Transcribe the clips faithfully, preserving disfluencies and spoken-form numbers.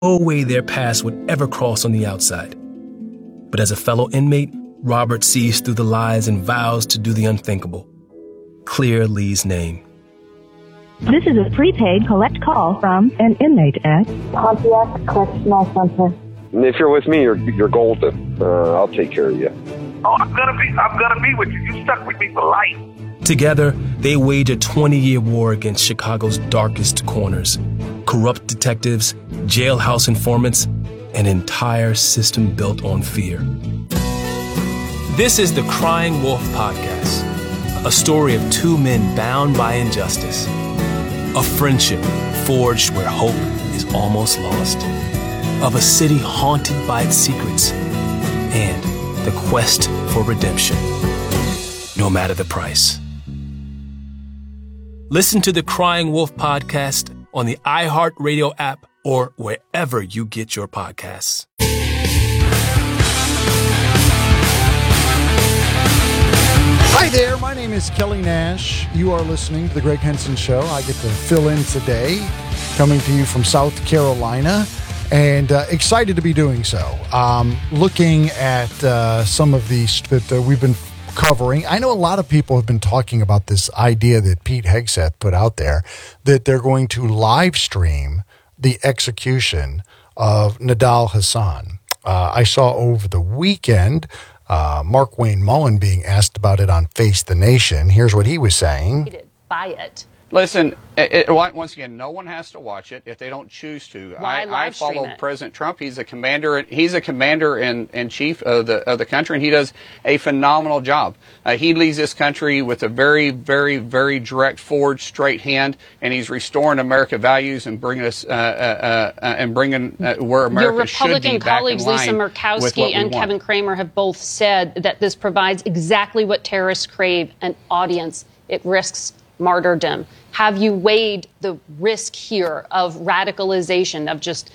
no way their paths would ever cross on the outside. But as a fellow inmate, Robert sees through the lies and vows to do the unthinkable. Clear Lee's name. This is a prepaid collect call from an inmate at Pontiac Correctional Center. If you're with me, you're you're golden. Uh, I'll take care of you. Oh, I'm gonna be, I'm gonna be with you. You stuck with me for life. Together, they wage a twenty-year war against Chicago's darkest corners. Corrupt detectives, jailhouse informants, an entire system built on fear. This is the Crying Wolf Podcast, a story of two men bound by injustice. A friendship forged where hope is almost lost. Of a city haunted by its secrets. And the quest for redemption, no matter the price. Listen to the Crying Wolf Podcast on the iHeartRadio app or wherever you get your podcasts. Hi there, my name is Kelly Nash. You are listening to The Greg Henson Show. I get to fill in today, coming to you from South Carolina, and uh, excited to be doing so. Um, looking at uh, some of these that uh, we've been covering. I know a lot of people have been talking about this idea that Pete Hegseth put out there, that they're going to live stream the execution of Nidal Hasan. Uh, I saw over the weekend uh, Mark Wayne Mullen being asked about it on Face the Nation. Here's what he was saying. By it. Listen, it, it, once again, no one has to watch it if they don't choose to. Why I, I follow it? President Trump. He's a commander. He's a commander in, in chief of the of the country, and he does a phenomenal job. Uh, he leads this country with a very, very, very direct, forward, straight hand, and he's restoring American values and bringing us uh, uh, uh, and bringing uh, where America Your should be Republican back colleagues, in line Lisa Murkowski and want. Kevin Kramer, have both said that this provides exactly what terrorists crave: an audience. It risks martyrdom. Have you weighed the risk here of radicalization, of just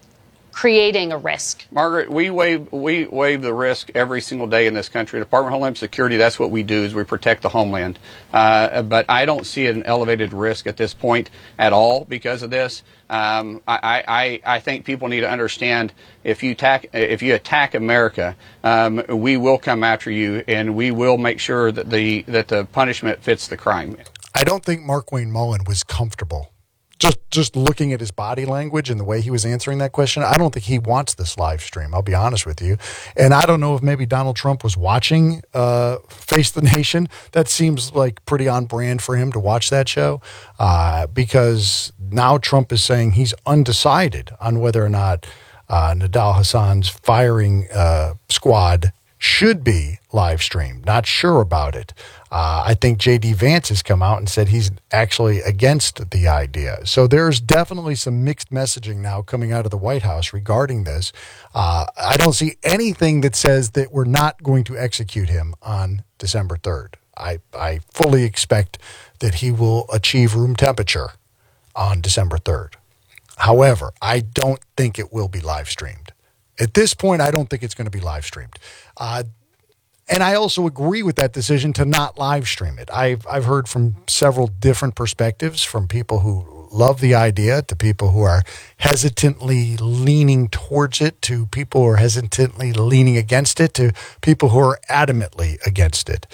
creating a risk? Margaret, we waive we waive the risk every single day in this country. The Department of Homeland Security, that's what we do, is we protect the homeland. Uh, but I don't see an elevated risk at this point at all because of this. Um, I, I, I think people need to understand if you attack if you attack America, um, we will come after you, and we will make sure that the that the punishment fits the crime. I don't think Mark Wayne Mullen was comfortable. Just just looking at his body language and the way he was answering that question, I don't think he wants this live stream. I'll be honest with you. And I don't know if maybe Donald Trump was watching uh, Face the Nation. That seems like pretty on brand for him to watch that show uh, because now Trump is saying he's undecided on whether or not uh, Nidal Hasan's firing uh, squad should be live streamed. Not sure about it. Uh, I think J D Vance has come out and said he's actually against the idea. So there's definitely some mixed messaging now coming out of the White House regarding this. Uh, I don't see anything that says that we're not going to execute him on December third. I, I fully expect that he will achieve room temperature on December third. However, I don't think it will be live streamed. At this point, I don't think it's going to be live streamed. Uh, And I also agree with that decision to not live stream it. I've I've heard from several different perspectives, from people who love the idea to people who are hesitantly leaning towards it to people who are hesitantly leaning against it to people who are adamantly against it.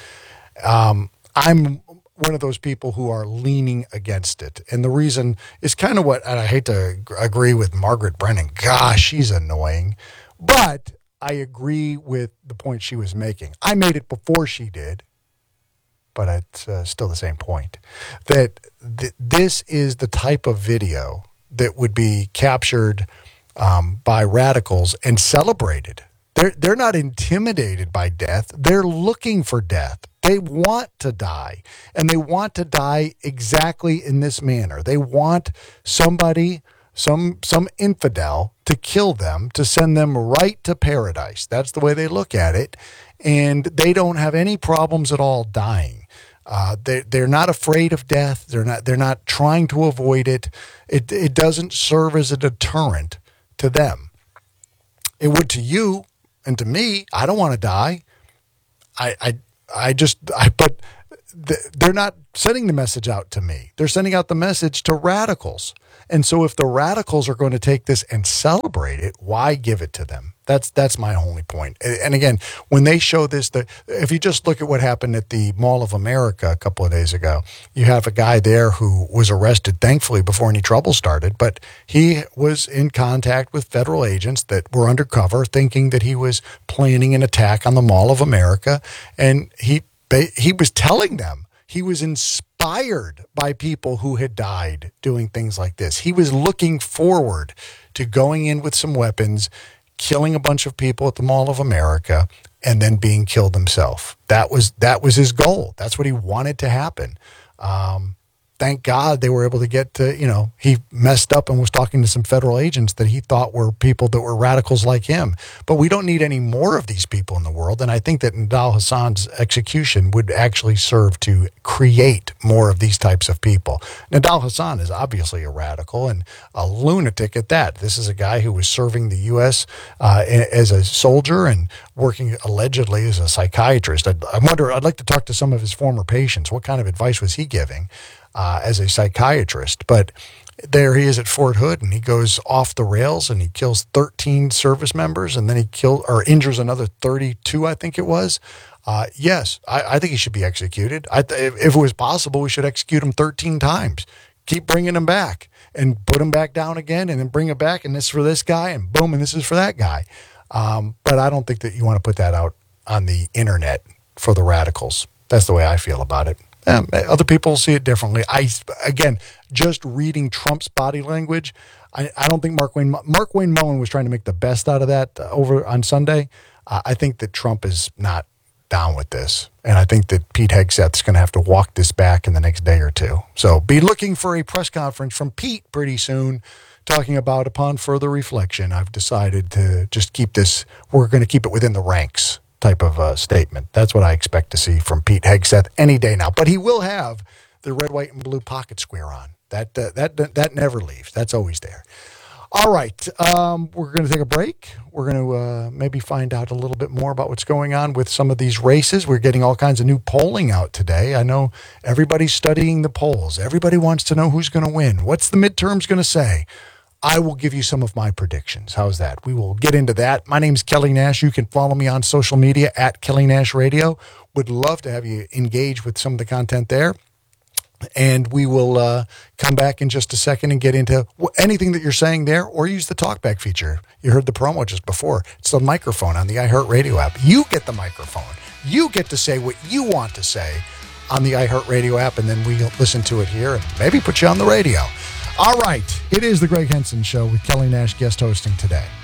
Um, I'm one of those people who are leaning against it. And the reason is kind of what, and I hate to agree with Margaret Brennan. Gosh, she's annoying. But I agree with the point she was making. I made it before she did, but it's uh, still the same point. That th- this is the type of video that would be captured um, by radicals and celebrated. They're, they're not intimidated by death. They're looking for death. They want to die, and they want to die exactly in this manner. They want somebody, some some infidel, to kill them, to send them right to paradise. That's the way they look at it. And they don't have any problems at all dying. Uh, they, they're not afraid of death. They're not, they're not trying to avoid it. It, it doesn't serve as a deterrent to them. It would to you and to me. I don't want to die. I, I, I just, I, but they're not sending the message out to me. They're sending out the message to radicals. And so if the radicals are going to take this and celebrate it, why give it to them? That's that's my only point. And again, when they show this, the, if you just look at what happened at the Mall of America a couple of days ago, you have a guy there who was arrested, thankfully, before any trouble started, but he was in contact with federal agents that were undercover, thinking that he was planning an attack on the Mall of America. And he he was telling them he was inspired by people who had died doing things like this. He was looking forward to going in with some weapons, killing a bunch of people at the Mall of America, and then being killed himself. That was that was his goal. That's what he wanted to happen. Um, thank God they were able to get to, you know, he messed up and was talking to some federal agents that he thought were people that were radicals like him. But we don't need any more of these people in the world. And I think that Nidal Hasan's execution would actually serve to create more of these types of people. Nidal Hasan is obviously a radical and a lunatic at that. This is a guy who was serving the U S uh, as a soldier and working allegedly as a psychiatrist. I, I wonder, I'd like to talk to some of his former patients. What kind of advice was he giving uh, as a psychiatrist? But there he is at Fort Hood, and he goes off the rails, and he kills thirteen service members, and then he kills or injures another thirty-two, I think it was. Uh, yes, I, I think he should be executed. I th- if it was possible, we should execute him thirteen times. Keep bringing him back and put him back down again, and then bring him back, and this is for this guy, and boom, and this is for that guy. Um, but I don't think that you want to put that out on the internet for the radicals. That's the way I feel about it. Um, other people see it differently. I, again, just reading Trump's body language, I, I don't think Mark Wayne, Mark Wayne Mullen was trying to make the best out of that uh, over on Sunday. Uh, I think that Trump is not down with this. And I think that Pete Hegseth's going to have to walk this back in the next day or two. So be looking for a press conference from Pete pretty soon, talking about, upon further reflection, I've decided to just keep this, we're going to keep it within the ranks type of uh, statement. That's what I expect to see from Pete Hegseth any day now. But he will have the red, white, and blue pocket square on. That uh, that that never leaves. That's always there. All right. Um, we're going to take a break. We're going to uh, maybe find out a little bit more about what's going on with some of these races. We're getting all kinds of new polling out today. I know everybody's studying the polls. Everybody wants to know who's going to win. What's the midterms going to say? I will give you some of my predictions. How's that? We will get into that. My name's Kelly Nash. You can follow me on social media at Kelly Nash Radio. Would love to have you engage with some of the content there. And we will uh, come back in just a second and get into anything that you're saying there, or use the talkback feature. You heard the promo just before. It's the microphone on the iHeartRadio app. You get the microphone. You get to say what you want to say on the iHeartRadio app, and then we'll listen to it here and maybe put you on the radio. All right. It is the Greg Henson Show with Kelly Nash guest hosting today.